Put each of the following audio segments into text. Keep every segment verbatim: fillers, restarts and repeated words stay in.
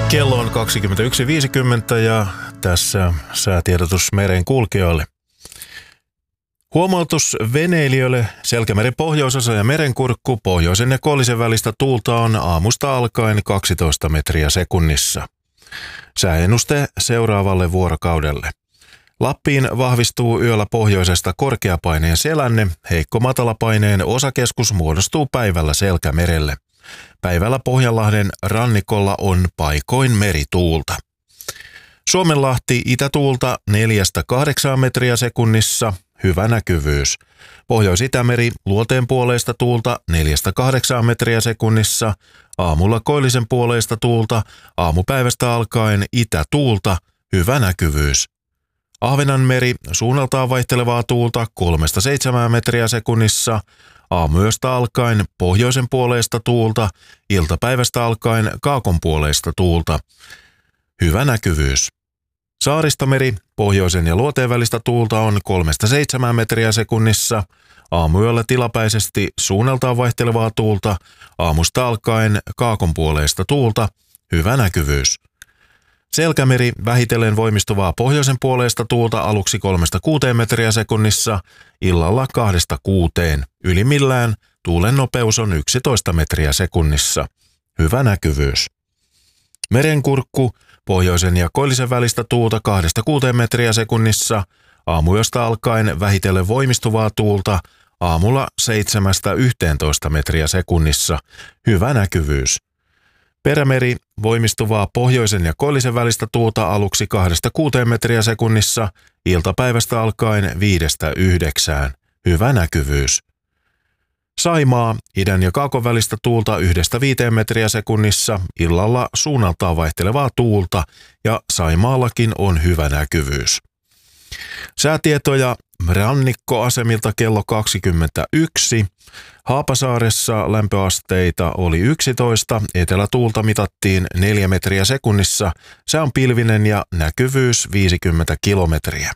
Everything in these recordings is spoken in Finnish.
Kello on kaksikymmentäyksi viisikymmentä ja tässä säätiedotus meren kulkijoille. Huomautus veneilijöille: Selkämeren pohjoisosa ja Merenkurkku, pohjoisen ja koillisen välistä tuulta on aamusta alkaen kaksitoista metriä sekunnissa. Sääennuste seuraavalle vuorokaudelle. Lappiin vahvistuu yöllä pohjoisesta korkeapaineen selänne, heikko matalapaineen osakeskus muodostuu päivällä Selkämerelle. Päivällä Pohjanlahden rannikolla on paikoin merituulta. Suomenlahti itätuulta neljästä kahdeksaan metriä sekunnissa, hyvä näkyvyys. Pohjois-Itämeri luoteen puoleista tuulta neljästä kahdeksaan metriä sekunnissa, aamulla koillisen puoleista tuulta, aamupäivästä alkaen itätuulta, hyvä näkyvyys. Ahvenanmeri suunnaltaan vaihtelevaa tuulta kolmesta seitsemään metriä sekunnissa, aamuyöstä alkaen pohjoisen puoleista tuulta, iltapäivästä alkaen kaakon puoleista tuulta, hyvä näkyvyys. Saaristomeri pohjoisen ja luoteen välistä tuulta on kolmesta seitsemään metriä sekunnissa, aamuyöllä tilapäisesti suunnaltaan vaihtelevaa tuulta, aamusta alkaen kaakon puoleista tuulta, hyvä näkyvyys. Selkämeri vähitellen voimistuvaa pohjoisen puoleista tuulta aluksi kolmesta kuuteen metriä sekunnissa, illalla kahdesta kuuteen. Ylimmillään tuulen nopeus on yksitoista metriä sekunnissa. Hyvä näkyvyys. Merenkurkku pohjoisen ja koillisen välistä tuulta kahdesta kuuteen metriä sekunnissa, aamuyöstä alkaen vähitellen voimistuvaa tuulta, aamulla seitsemästä yhteentoista metriä sekunnissa. Hyvä näkyvyys. Perämeri voimistuvaa pohjoisen ja koillisen välistä tuulta aluksi kahdesta kuuteen metriä sekunnissa, iltapäivästä alkaen viidestä yhdeksään. Hyvä näkyvyys. Saimaa idän ja kaakon välistä tuulta yhdestä viiteen metriä sekunnissa, illalla suunnaltaan vaihtelevaa tuulta ja Saimaallakin on hyvä näkyvyys. Säätietoja rannikkoasemilta kello kaksikymmentäyksi. Haapasaaressa lämpöasteita oli yksitoista, etelätuulta mitattiin neljä metriä sekunnissa, sää on pilvinen ja näkyvyys viisikymmentä kilometriä.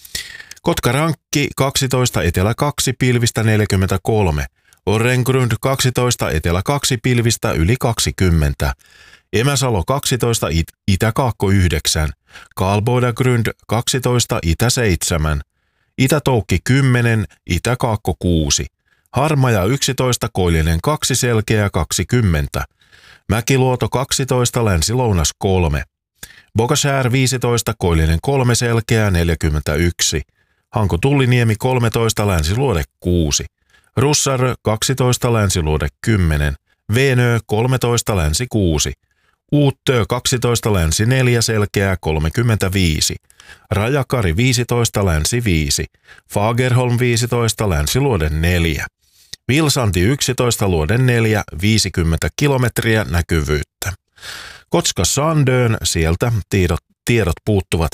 Kotkarankki kaksitoista, etelä kaksi, pilvistä neljäkymmentäkolme. Orrengrund kaksitoista, etelä kaksi, pilvistä yli kaksikymmentä. Emäsalo kaksitoista, it- itä-kaakko yhdeksän. Karlbodagrund kaksitoista, itä seitsemän. Itä-Toukki kymmenen, itä-kaakko kuusi. Harmaja yksitoista, koillinen kaksi, selkeä kaksikymmentä. Mäkiluoto kaksitoista, länsi-lounas kolme. Bogaskär viisitoista, koillinen kolme, selkeä neljäkymmentäyksi. Hanko-Tulliniemi kolmetoista, länsiluode kuusi. Russarö kaksitoista, länsiluode kymmenen. Venö kolmetoista, länsi kuusi. Uuttö kaksitoista, länsi neljä, selkeää kolmekymmentäviisi. Rajakari viisitoista, länsi viisi. Fagerholm viisitoista, länsiluode neljä. Vilsanti yksitoista, luode neljä, viisikymmentä kilometriä näkyvyyttä. Kotska Sandön, sieltä tiedot, tiedot puuttuvat.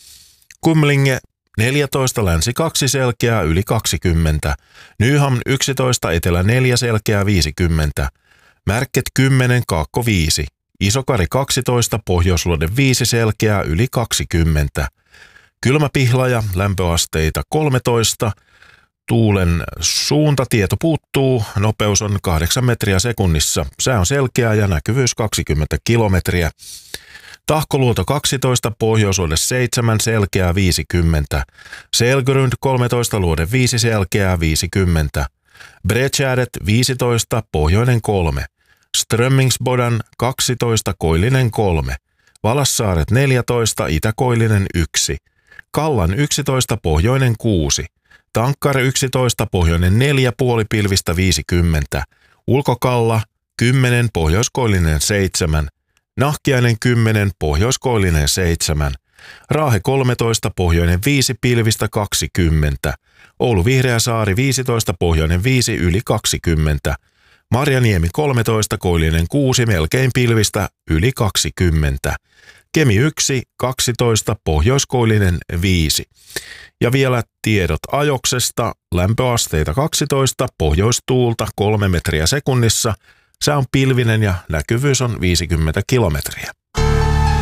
Kumlinge neljätoista, länsi kaksi, selkeää yli kaksikymmentä. Nyham yksitoista, etelä neljä, selkeää viisikymmentä. Märket kymmenen, kaakko viisi. Isokari kaksitoista, pohjoisluode viisi, selkeää yli kaksikymmentä. Kylmäpihlaja, lämpöasteita kolmetoista. Tuulen suuntatieto puuttuu, nopeus on kahdeksan metriä sekunnissa. Sää on selkeää ja näkyvyys kaksikymmentä kilometriä. Tahkoluoto kaksitoista, pohjoisluode seitsemän, selkeää viisikymmentä. Selgrund kolmetoista, luode viisi, selkeää viisikymmentä. Bredtjärvet viisitoista, pohjoinen kolme. Strömmingsbodan kaksitoista, koillinen kolme. Valassaaret neljätoista, itäkoillinen yksi. Kallan yksitoista, pohjoinen kuusi. Tankkare yksitoista, pohjoinen neljä, puolipilvistä viisikymmentä. Ulkokalla kymmenen, pohjoiskoillinen seitsemän. Nahkiainen kymmenen, pohjoiskoillinen seitsemän. Raahe kolmetoista, pohjoinen viisi, pilvistä kaksikymmentä. Oulu Vihreäsaari viisitoista, pohjoinen viisi, yli kaksikymmentä. Marjaniemi kolmetoista, koillinen kuusi, melkein pilvistä yli kaksikymmentä. Kemi yksi, kaksitoista, pohjoiskoillinen viisi. Ja vielä tiedot ajoksesta, lämpöasteita kaksitoista, pohjoistuulta kolme metriä sekunnissa, sää on pilvinen ja näkyvyys on viisikymmentä kilometriä.